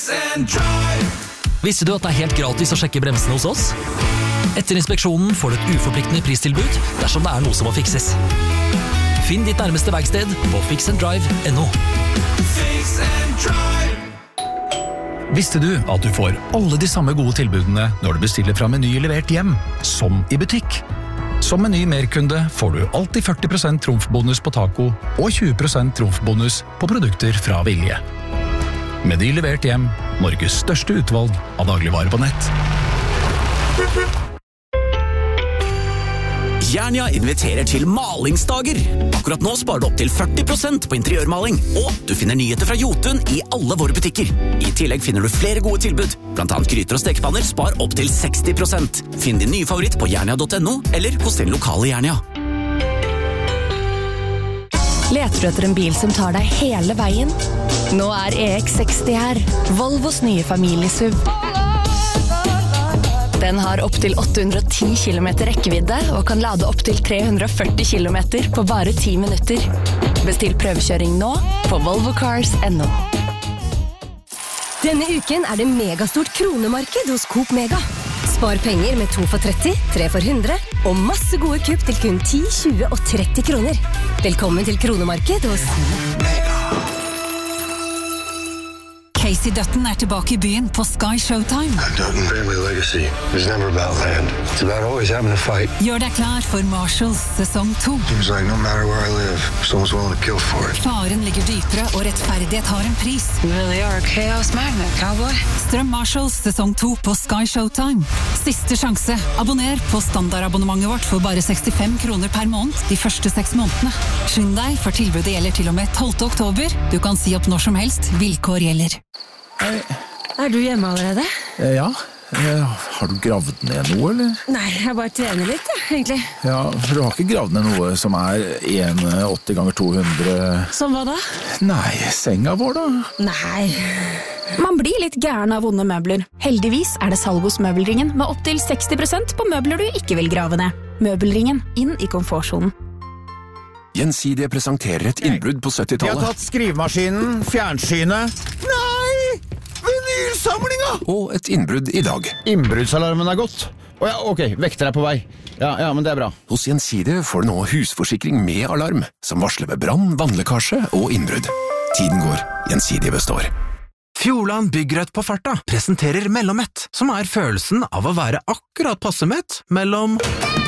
Visste du at det helt gratis å sjekke bremsene hos oss? Etter inspeksjonen får du et uforpliktende pristilbud dersom det noe som må fikses. Finn ditt nærmeste verksted på fixanddrive.no. Fix and Drive. Visste du at du får alle de samme gode tilbudene når du bestiller fra Meny levert hjem, som i butikk? Som Meny merkunde får du alltid 40% trumfbonus på taco og 20% trumfbonus på produkter fra Vilje. Meny levert hjem, Norges største utvalg av dagligvarer på nett. Jernia inviterer til malingsdager. Akkurat nå sparer du opp til 40% på interiørmaling, og du finner nyheter fra Jotun i alle våre butikker. I tillegg finner du flere gode tilbud, blant annet gryter og stekepanner spar opp til 60%. Finn din nye favoritt på jernia.no, eller hos din lokale Jernia. Leter du etter en bil som tar deg hele veien? Nå EX60 her, Volvos nye familiesuv. Den har opp til 810 km rekkevidde og kan lade opp til 340 km på bare 10 minutter. Bestill prøvekjøring nå på volvocars.no. Denne uken det megastort kronemarked hos Coop Mega. Spar penger med 2 for 30, 3 for 100 og masse gode kupp til kun 10, 20 og 30 kroner. Velkommen til kronemarked hos Mega. Casey Dutton tilbake i byen på Sky Showtime. Dutton family legacy is never about land. It's about always having a fight. Gjør deg klar for Marshalls sesong 2. Seems like no matter where I live, someone's willing to kill for it. Faren ligger dypere, og rettferdighet har en pris. You really are a chaos magnet, cowboy. Strøm Marshalls sesong 2 på Sky Showtime. Siste sjanse. Abonner på standardabonnementet vårt for bare 65 kroner per måned de første 6 månedene. Skynd deg, for tilbudet gjelder til og med 12. oktober. Du kan si opp når som helst. Vilkår gjelder. Hei. Du hjemme allerede? Ja. Har du gravd ned noe, eller? Nei, jeg bare trener litt, egentlig. Ja, for du har ikke gravd ned noe som 1,80 ganger 200... Som hva da? Nei, senga vår da. Nei. Man blir litt gæren av vonde møbler. Heldigvis det salg hos Møbelringen med opp til 60% på møbler du ikke vil grave ned. Møbelringen, inn i komfortsonen. Gjensidige presenterer et innbrudd på 70-tallet. De har tatt skrivemaskinen, fjernsynet. Nei! Vinylsamlinga! Og et innbrudd i dag. Innbruddsalarmen gått. Ok, vekter på vei. Ja, men det bra. Hos Gjensidige får du nå husforsikring med alarm, som varsler ved brann, vannlekkasje og innbrudd. Tiden går, Gjensidige består. Fjordland Byggrett på farta presenterer Mellommett, som følelsen av å være akkurat passe mett mellom...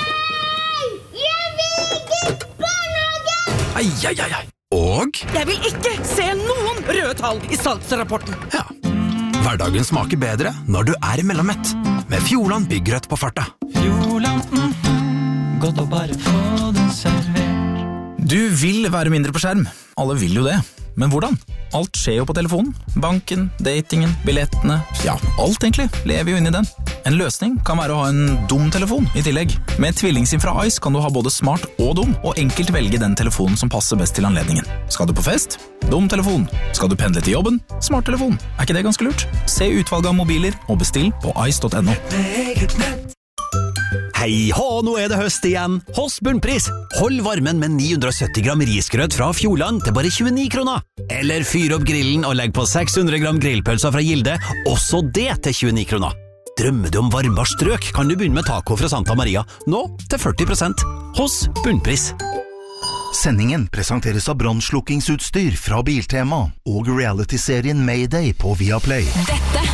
Ai. Og? Jeg vil ikke se noen røde tall i salgsrapporten. Ja. Hverdagen smaker bedre når du Mellommett. Med Fjordland Byggrett på farta. Fjordland, godt å bare få det servert. Du vil være mindre på skjerm. Alle vil jo det. Men hvordan? Alt skjer jo på telefonen. Banken, datingen, billettene. Ja, alt egentlig lever jo inn i den. En løsning kan være å ha en dum telefon i tillegg. Med tvillingsim fra Ice kan du ha både smart og dum, og enkelt velge den telefonen som passer best til anledningen. Skal du på fest? Dum telefon. Skal du pendle til jobben? Smart telefon. Ikke det ganske lurt? Se utvalget av mobiler og bestill på ice.no. Hei hå, nå det høst igjen. Hos Bunnpris. Hold varmen med 970 gram risgrøt fra Fjordland til bare 29 kroner. Eller fyr opp grillen og legg på 600 gram grillpølser fra Gilde, også det til 29 kroner. Drømmer du om varmbar strøk, kan du begynne med taco fra Santa Maria, nå til 40%. Hos Bunnpris. Sendingen presenteres av brannslukkingsutstyr fra Biltema og reality-serien Mayday på Viaplay. Dette